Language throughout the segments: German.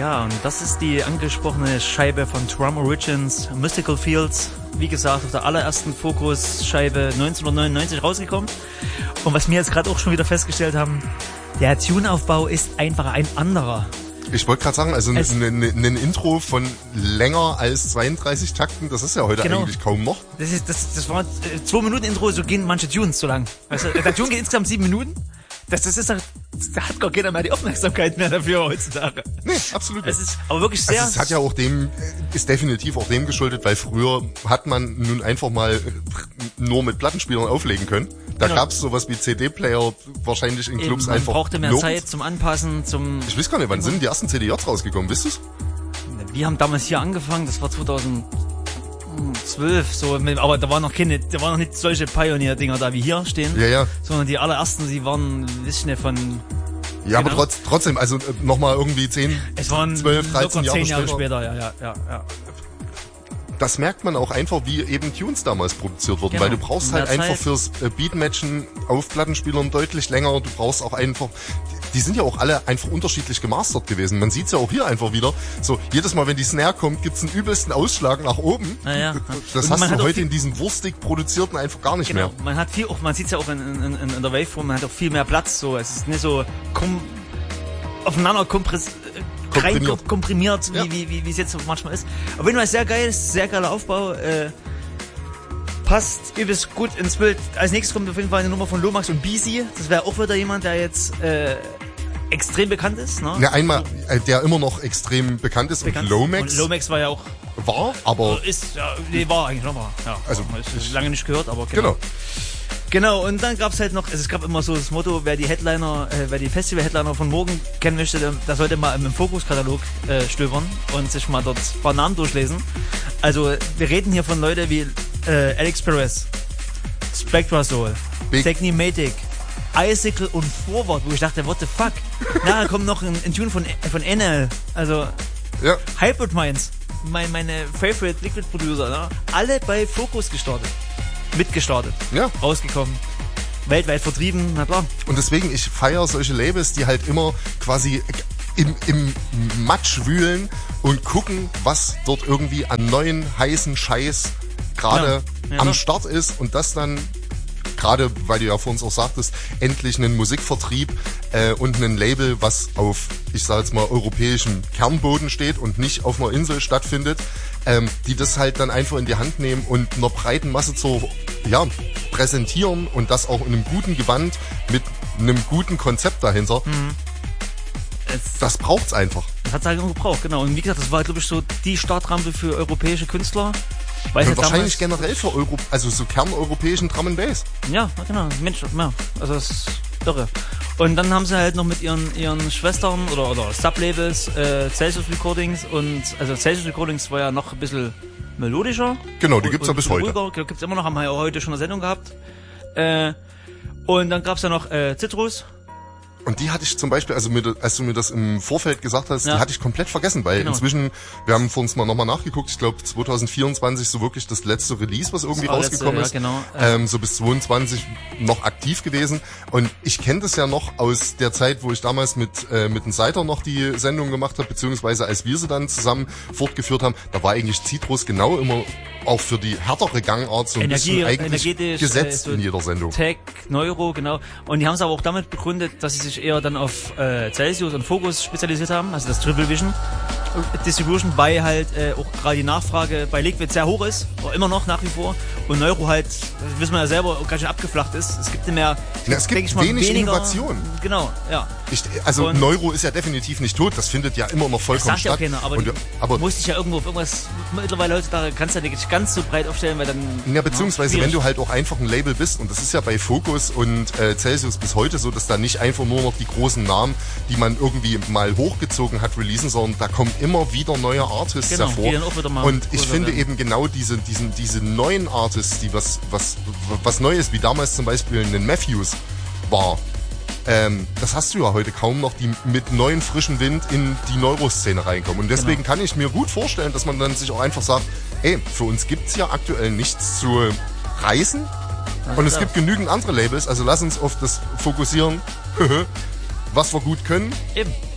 Ja, und das ist die angesprochene Scheibe von Drum Origins, Mystical Fields. Wie gesagt, auf der allerersten Focus-Scheibe 1999 rausgekommen. Und was wir jetzt gerade auch schon wieder festgestellt haben, der Tune-Aufbau ist einfach ein anderer. Ich wollte gerade sagen, also ein Intro von länger als 32 Takten, das ist ja heute eigentlich kaum noch. Das war 2 Minuten Intro, so gehen manche Tunes so lang. Weißt du, der Tune geht insgesamt 7 Minuten. Da hat gar keiner mehr die Aufmerksamkeit mehr dafür heutzutage. Nee, absolut nicht. Es ist aber wirklich sehr... Also es hat ja auch ist definitiv auch dem geschuldet, weil früher hat man nun einfach mal nur mit Plattenspielern auflegen können. Da gab's sowas wie CD-Player wahrscheinlich in Clubs man einfach. Man brauchte mehr Zeit zum Anpassen, Ich weiß gar nicht, wann sind die ersten CDJs rausgekommen, wisst ihr's? Wir haben damals hier angefangen, das war 2012, so, aber da waren noch nicht solche Pioneer-Dinger da wie hier stehen. Ja. Sondern die allerersten, die waren ein bisschen von... Ja, genau. Aber trotzdem, also nochmal irgendwie 10, es waren 12, 13 Jahre später. Ja. Das merkt man auch einfach, wie eben Tunes damals produziert wurden, Genau. weil du brauchst halt einfach fürs Beatmatchen auf Plattenspielern deutlich länger. Du brauchst auch einfach, die sind ja auch alle einfach unterschiedlich gemastert gewesen. Man sieht's ja auch hier einfach wieder. So, jedes Mal, wenn die Snare kommt, gibt's einen übelsten Ausschlag nach oben. Ja. Das hast du heute in diesen wurstig produzierten einfach gar nicht mehr. Man hat viel, man sieht's ja auch in der Waveform, man hat auch viel mehr Platz. So, es ist nicht so aufeinander komprimiert, wie es jetzt manchmal ist. Auf jeden Fall sehr geiler Aufbau. Passt übelst gut ins Bild. Als nächstes kommt auf jeden Fall eine Nummer von Lomax und BC. Das wäre auch wieder jemand, der jetzt extrem bekannt ist. Ne? Ja, einmal, der immer noch extrem bekannt ist. Und Lomax. Und Lomax war ja auch... aber... war eigentlich noch mal. Ja, also ist lange nicht gehört, aber genau. Genau, und dann gab's halt noch, es gab immer so das Motto, wer die Festival-Headliner von morgen kennen möchte, der sollte mal im Fokus-Katalog stöbern und sich mal dort ein paar Namen durchlesen. Also, wir reden hier von Leuten wie Alex Perez, Spectrasoul, Technimatic, Icicle und Forward, wo ich dachte, what the fuck? Nachher kommt noch ein Tune von NL, also Hybrid Minds, meine favorite Liquid Producer, ne? Alle bei Focus mitgestartet, rausgekommen, weltweit vertrieben, na klar. Und deswegen, ich feiere solche Labels, die halt immer quasi im Matsch wühlen und gucken, was dort irgendwie an neuen, heißen Scheiß gerade am Start ist und das dann, gerade weil du ja vor uns auch sagtest, endlich einen Musikvertrieb und ein Label, was auf, ich sag jetzt mal, europäischem Kernboden steht und nicht auf einer Insel stattfindet, die das halt dann einfach in die Hand nehmen und einer breiten Masse präsentieren und das auch in einem guten Gewand mit einem guten Konzept dahinter. Das braucht's einfach. Das hat's halt immer gebraucht, genau. Und wie gesagt, das war, glaube ich, so die Startrampe für europäische Künstler. Und wahrscheinlich generell für also so kerneuropäischen Drum and Bass. Ja, genau. Mensch, also das ist irre. Und dann haben sie halt noch mit ihren Schwestern oder Sublabels Celsius Recordings und also Celsius Recordings war ja noch ein bisschen melodischer. Genau, die gibt's ja bis heute. Ruhiger, gibt's immer noch, haben wir ja heute schon eine Sendung gehabt. Und dann gab's ja noch Citrus. Und die hatte ich zum Beispiel, also als du mir das im Vorfeld gesagt hast, die hatte ich komplett vergessen, weil inzwischen, wir haben vor uns nochmal nachgeguckt, ich glaube 2024 so wirklich das letzte Release, was irgendwie rausgekommen ist. Genau. So bis 22 noch aktiv gewesen. Und ich kenne das ja noch aus der Zeit, wo ich damals mit dem Seiter noch die Sendung gemacht habe, beziehungsweise als wir sie dann zusammen fortgeführt haben, da war eigentlich Citrus genau immer auch für die härtere Gangart so ein bisschen eigentlich gesetzt in jeder Sendung. Tech, Neuro, genau. Und die haben es aber auch damit begründet, dass sie sich eher dann auf Celsius und Focus spezialisiert haben, also das Triple Vision Distribution, weil halt auch gerade die Nachfrage bei Liquid sehr hoch ist, immer noch nach wie vor, und Neuro halt, das wissen wir ja selber, auch ganz schön abgeflacht ist. Es gibt nicht mehr, es gibt wenig Innovation. Genau, ja. Und Neuro ist ja definitiv nicht tot, das findet ja immer noch vollkommen statt. Ja keiner, aber musst dich ja irgendwo auf irgendwas, mittlerweile heutzutage kannst du ja nicht ganz so breit aufstellen, weil dann... Ja, beziehungsweise wenn du halt auch einfach ein Label bist, und das ist ja bei Focus und Celsius bis heute so, dass da nicht einfach nur noch die großen Namen, die man irgendwie mal hochgezogen hat, releasen, sondern da kommen immer wieder neue Artists hervor. Die dann auch wieder mal und ich finde eben genau diese neuen Artists, die was Neues, wie damals zum Beispiel einen Matthews war, das hast du ja heute kaum noch, die mit neuen frischen Wind in die Neuroszene reinkommen. Und deswegen kann ich mir gut vorstellen, dass man dann sich auch einfach sagt, ey, für uns gibt's ja aktuell nichts zu reißen. Und es gibt genügend andere Labels, also lass uns auf das fokussieren, was wir gut können. Eben.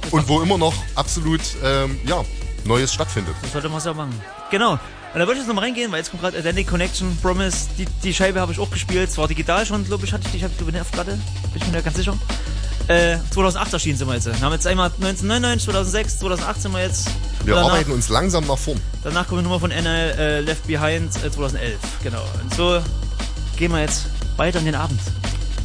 Und wo immer noch absolut, Neues stattfindet. Das sollte man es ja machen. Genau. Und da würde ich jetzt nochmal reingehen, weil jetzt kommt gerade Atlantic Connection, Promise. Die Scheibe habe ich auch gespielt. Zwar digital schon, glaube ich, hatte ich die auf Platte. Bin ich mir ganz sicher. 2008 erschienen sind wir jetzt. Wir haben jetzt einmal 1999, 2006, 2008 sind wir jetzt. Wir arbeiten uns langsam nach vorn. Danach kommt die Nummer von NL Left Behind 2011. Genau. Und so gehen wir jetzt weiter in den Abend.